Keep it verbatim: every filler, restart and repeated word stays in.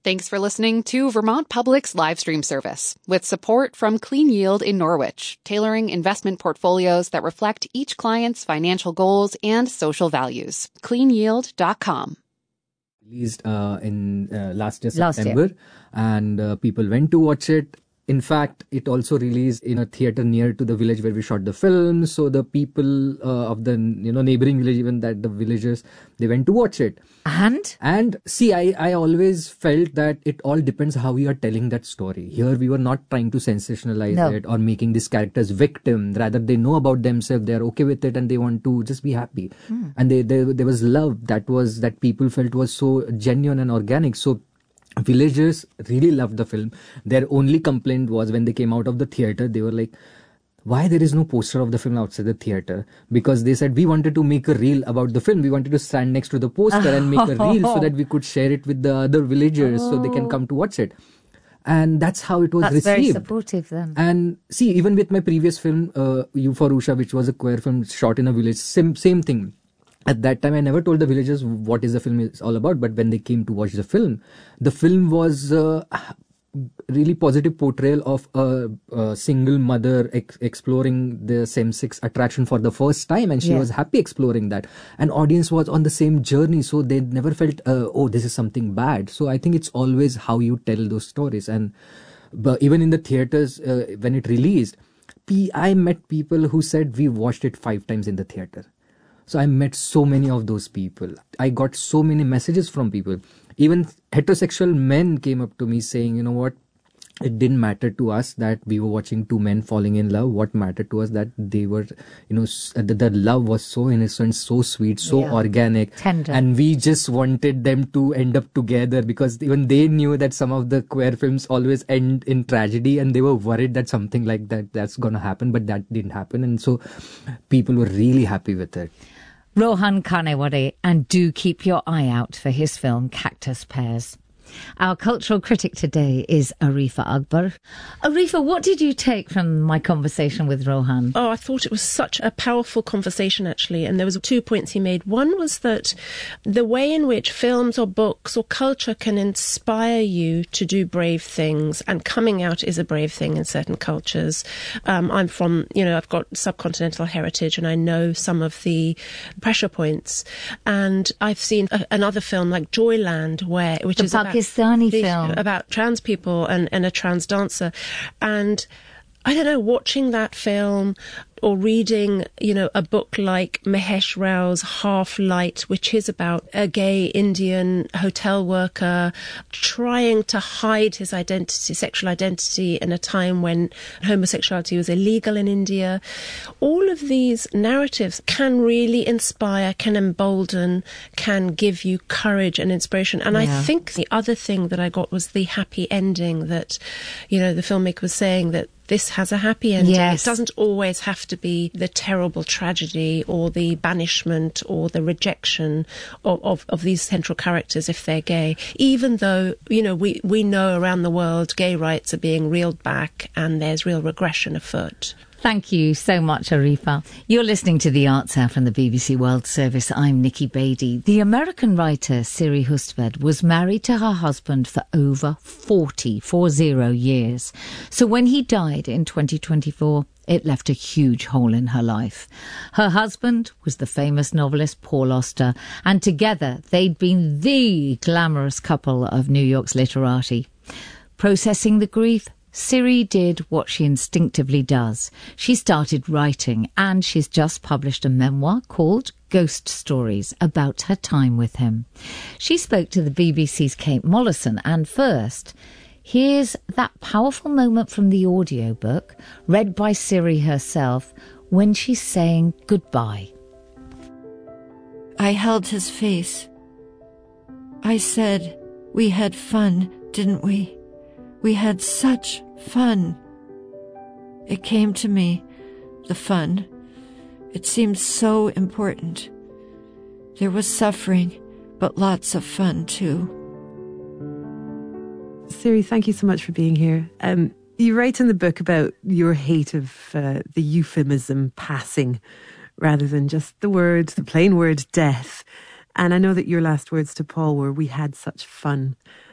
Thanks for listening to Vermont Public's live stream service with support from Clean Yield in Norwich, tailoring investment portfolios that reflect each client's financial goals and social values. clean yield dot com. Released uh, in uh, last year, Last September, year. and uh, people went to watch it. In fact, it also released in a theater near to the village where we shot the film. So the people uh, of the you know neighboring village, even that the villagers, they went to watch it. And? And see, I, I always felt that it all depends how we are telling that story. Here we were not trying to sensationalize No. it or making these characters victim. Rather, they know about themselves, they are okay with it, and they want to just be happy. Mm. And they, they, there was love that was that people felt was so genuine and organic. So villagers really loved the film. Their only complaint was when they came out of the theater, they were like, why there is no poster of the film outside the theater? Because they said, we wanted to make a reel about the film. We wanted to stand next to the poster and make a reel so that we could share it with the other villagers oh. so they can come to watch it. And that's how it was that's received. Very supportive then. And see, even with my previous film, uh, You for Usha, which was a queer film shot in a village, same, same thing. At that time, I never told the villagers what is the film is all about. But when they came to watch the film, the film was uh, really positive portrayal of a, a single mother ex- exploring the same-sex attraction for the first time. And she yeah. was happy exploring that. And audience was on the same journey. So they never felt, uh, oh, this is something bad. So I think it's always how you tell those stories. And but even in the theaters, uh, when it released, I met people who said, we watched it five times in the theater. So I met so many of those people. I got so many messages from people. Even heterosexual men came up to me saying, you know what, it didn't matter to us that we were watching two men falling in love. What mattered to us that they were, you know, the, the love was so innocent, so sweet, so yeah. organic. Tender. And we just wanted them to end up together because even they knew that some of the queer films always end in tragedy and they were worried that something like that that's going to happen, but that didn't happen. And so people were really happy with it. Rohan Kanewari, and do keep your eye out for his film Cactus Pears. Our cultural critic today is Arifa Akbar. Arifa, what did you take from my conversation with Rohan? Oh, I thought it was such a powerful conversation, actually. And there was two points he made. One was that the way in which films or books or culture can inspire you to do brave things, and coming out is a brave thing in certain cultures. Um, I'm from, you know, I've got subcontinental heritage and I know some of the pressure points. And I've seen a, another film like Joyland, where which the is Pakistani about Pakistani the, film about trans people and, and a trans dancer. And I don't know, watching that film or reading, you know, a book like Mahesh Rao's Half Light, which is about a gay Indian hotel worker trying to hide his identity, sexual identity, in a time when homosexuality was illegal in India. All of these narratives can really inspire, can embolden, can give you courage and inspiration. And yeah. I think the other thing that I got was the happy ending that, you know, the filmmaker was saying that this has a happy ending. Yes. It doesn't always have to be the terrible tragedy or the banishment or the rejection of, of, of these central characters if they're gay. Even though, you know, we, we know around the world gay rights are being reeled back and there's real regression afoot. Thank you so much, Arifa. You're listening to The Arts Hour from the B B C World Service. I'm Nikki Beattie. The American writer Siri Husted was married to her husband for over forty, four zero years. So when he died in twenty twenty-four, it left a huge hole in her life. Her husband was the famous novelist Paul Auster, and together they'd been the glamorous couple of New York's literati. Processing the grief, Siri did what she instinctively does. She started writing, and she's just published a memoir called Ghost Stories about her time with him. She spoke to the B B C's Kate Mollison, and first, here's that powerful moment from the audiobook, read by Siri herself, when she's saying goodbye. I held his face. I said, "We had fun, didn't we? We had such fun." It came to me, the fun. It seemed so important. There was suffering, but lots of fun too. Siri, thank you so much for being here. Um, you write in the book about your hate of uh, the euphemism passing, rather than just the word, the plain word death. And I know that your last words to Paul were, "We had such fun."